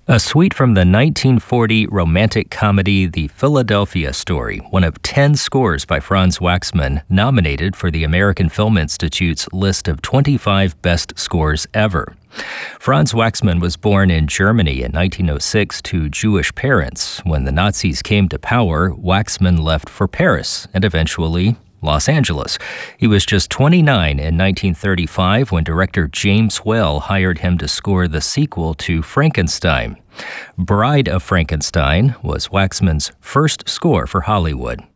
A suite from the 1940 romantic comedy The Philadelphia Story, one of 10 scores by Franz Waxman, nominated for the American Film Institute's list of 25 best scores ever. Franz Waxman was born in Germany in 1906 to Jewish parents. When the Nazis came to power, Waxman left for Paris and eventually Los Angeles. He was just 29 in 1935 when director James Whale hired him to score the sequel to Frankenstein. Bride of Frankenstein was Waxman's first score for Hollywood.